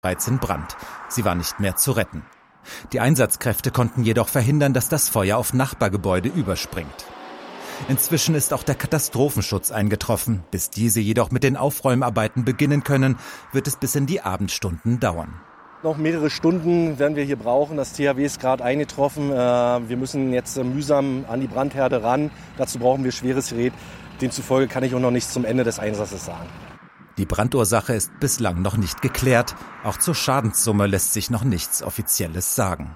bereits in Brand. Sie war nicht mehr zu retten. Die Einsatzkräfte konnten jedoch verhindern, dass das Feuer auf Nachbargebäude überspringt. Inzwischen ist auch der Katastrophenschutz eingetroffen. Bis diese jedoch mit den Aufräumarbeiten beginnen können, wird es bis in die Abendstunden dauern. Noch mehrere Stunden werden wir hier brauchen. Das THW ist gerade eingetroffen. Wir müssen jetzt mühsam an die Brandherde ran. Dazu brauchen wir schweres Gerät. Demzufolge kann ich auch noch nichts zum Ende des Einsatzes sagen. Die Brandursache ist bislang noch nicht geklärt. Auch zur Schadenssumme lässt sich noch nichts Offizielles sagen.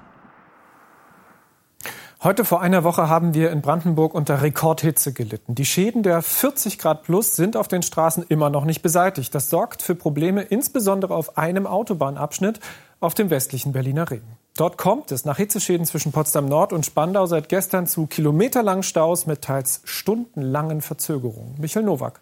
Heute vor einer Woche haben wir in Brandenburg unter Rekordhitze gelitten. Die Schäden der 40 Grad plus sind auf den Straßen immer noch nicht beseitigt. Das sorgt für Probleme, insbesondere auf einem Autobahnabschnitt auf dem westlichen Berliner Ring. Dort kommt es nach Hitzeschäden zwischen Potsdam Nord und Spandau seit gestern zu kilometerlangen Staus mit teils stundenlangen Verzögerungen. Michael Nowak.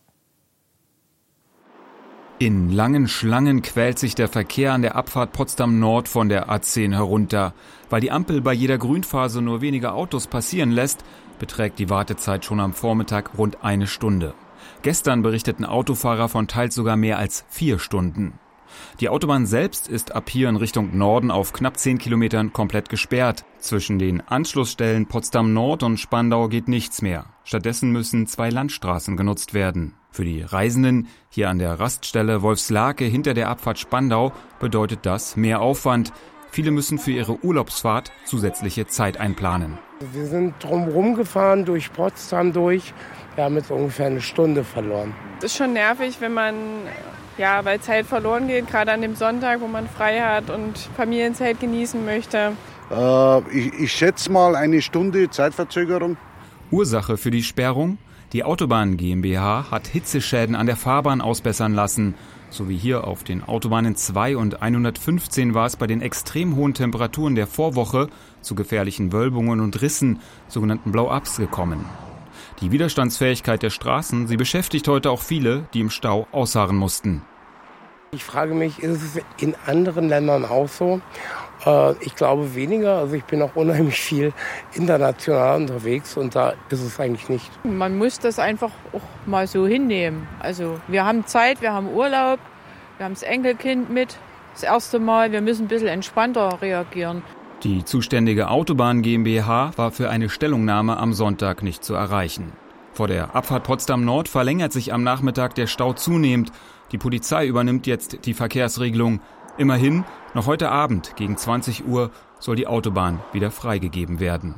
In langen Schlangen quält sich der Verkehr an der Abfahrt Potsdam Nord von der A10 herunter. Weil die Ampel bei jeder Grünphase nur wenige Autos passieren lässt, beträgt die Wartezeit schon am Vormittag rund 1 Stunde. Gestern berichteten Autofahrer von teils sogar mehr als 4 Stunden. Die Autobahn selbst ist ab hier in Richtung Norden auf knapp 10 Kilometern komplett gesperrt. Zwischen den Anschlussstellen Potsdam Nord und Spandau geht nichts mehr. Stattdessen müssen 2 Landstraßen genutzt werden. Für die Reisenden hier an der Raststelle Wolfslake hinter der Abfahrt Spandau bedeutet das mehr Aufwand. Viele müssen für ihre Urlaubsfahrt zusätzliche Zeit einplanen. Wir sind drumherum gefahren, durch Potsdam durch. Wir haben jetzt ungefähr 1 Stunde verloren. Das ist schon nervig, wenn man, weil Zeit verloren geht, gerade an dem Sonntag, wo man frei hat und Familienzeit genießen möchte. Ich schätze mal 1 Stunde Zeitverzögerung. Ursache für die Sperrung? Die Autobahn GmbH hat Hitzeschäden an der Fahrbahn ausbessern lassen. So wie hier auf den Autobahnen 2 und 115 war es bei den extrem hohen Temperaturen der Vorwoche zu gefährlichen Wölbungen und Rissen, sogenannten Blow-ups, gekommen. Die Widerstandsfähigkeit der Straßen, sie beschäftigt heute auch viele, die im Stau ausharren mussten. Ich frage mich, ist es in anderen Ländern auch so? Ich glaube weniger. Also ich bin auch unheimlich viel international unterwegs und da ist es eigentlich nicht. Man muss das einfach auch mal so hinnehmen. Also wir haben Zeit, wir haben Urlaub, wir haben das Enkelkind mit. Das erste Mal, wir müssen ein bisschen entspannter reagieren. Die zuständige Autobahn GmbH war für eine Stellungnahme am Sonntag nicht zu erreichen. Vor der Abfahrt Potsdam Nord verlängert sich am Nachmittag der Stau zunehmend. Die Polizei übernimmt jetzt die Verkehrsregelung. Immerhin, noch heute Abend gegen 20 Uhr soll die Autobahn wieder freigegeben werden.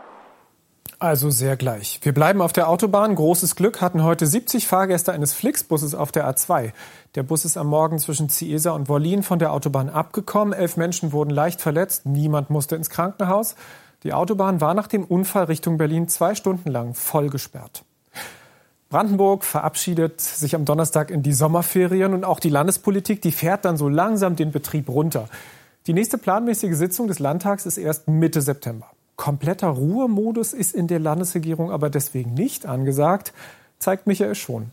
Also sehr gleich. Wir bleiben auf der Autobahn. Großes Glück hatten heute 70 Fahrgäste eines Flixbusses auf der A2. Der Bus ist am Morgen zwischen Ziesa und Wollin von der Autobahn abgekommen. 11 Menschen wurden leicht verletzt. Niemand musste ins Krankenhaus. Die Autobahn war nach dem Unfall Richtung Berlin 2 Stunden lang voll gesperrt. Brandenburg verabschiedet sich am Donnerstag in die Sommerferien und auch die Landespolitik, die fährt dann so langsam den Betrieb runter. Die nächste planmäßige Sitzung des Landtags ist erst Mitte September. Kompletter Ruhemodus ist in der Landesregierung aber deswegen nicht angesagt, zeigt Michael Schon.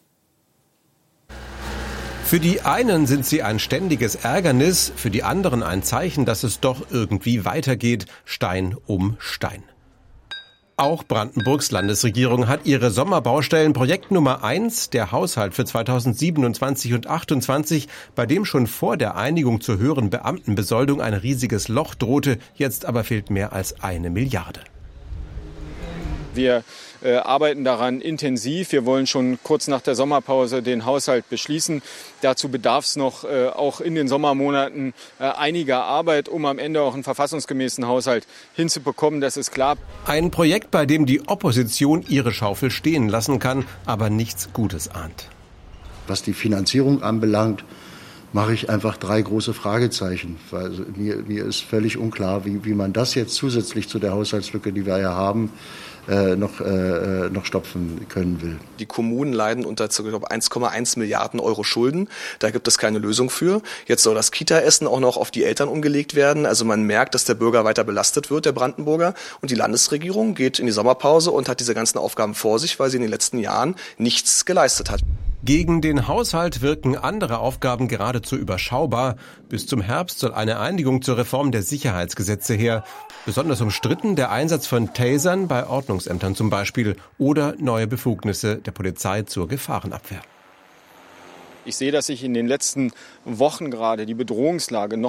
Für die einen sind sie ein ständiges Ärgernis, für die anderen ein Zeichen, dass es doch irgendwie weitergeht, Stein um Stein. Auch Brandenburgs Landesregierung hat ihre Sommerbaustellen Projekt Nummer 1, der Haushalt für 2027 und 2028, bei dem schon vor der Einigung zur höheren Beamtenbesoldung ein riesiges Loch drohte, jetzt aber fehlt mehr als 1 Milliarde. Wir arbeiten daran intensiv. Wir wollen schon kurz nach der Sommerpause den Haushalt beschließen. Dazu bedarf es noch auch in den Sommermonaten einiger Arbeit, um am Ende auch einen verfassungsgemäßen Haushalt hinzubekommen. Das ist klar. Ein Projekt, bei dem die Opposition ihre Schaufel stehen lassen kann, aber nichts Gutes ahnt. Was die Finanzierung anbelangt, mache ich einfach 3 große Fragezeichen. Also mir ist völlig unklar, wie man das jetzt zusätzlich zu der Haushaltslücke, die wir ja haben, noch stopfen können will. Die Kommunen leiden unter 1,1 Milliarden Euro Schulden. Da gibt es keine Lösung für. Jetzt soll das Kita-Essen auch noch auf die Eltern umgelegt werden. Also man merkt, dass der Bürger weiter belastet wird, der Brandenburger. Und die Landesregierung geht in die Sommerpause und hat diese ganzen Aufgaben vor sich, weil sie in den letzten Jahren nichts geleistet hat. Gegen den Haushalt wirken andere Aufgaben geradezu überschaubar. Bis zum Herbst soll eine Einigung zur Reform der Sicherheitsgesetze her. Besonders umstritten der Einsatz von Tasern bei Ordnungsämtern zum Beispiel oder neue Befugnisse der Polizei zur Gefahrenabwehr. Ich sehe, dass sich in den letzten Wochen gerade die Bedrohungslage noch